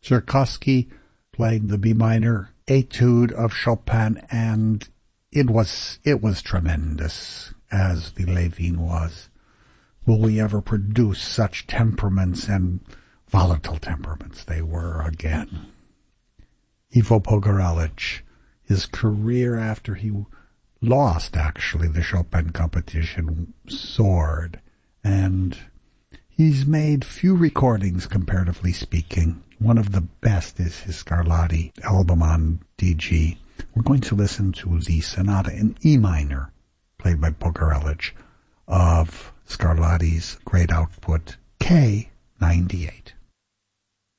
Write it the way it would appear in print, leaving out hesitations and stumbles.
Tchaikovsky playing the B minor etude of Chopin, and it was tremendous, as the Levine was. Will we ever produce such temperaments, and volatile temperaments they were again? Ivo Pogorelich, his career after he lost, actually, the Chopin competition, soared, and he's made few recordings, comparatively speaking. One of the best is his Scarlatti album on DG. We're going to listen to the sonata in E minor, played by Pogorelich, of Scarlatti's great output, K98.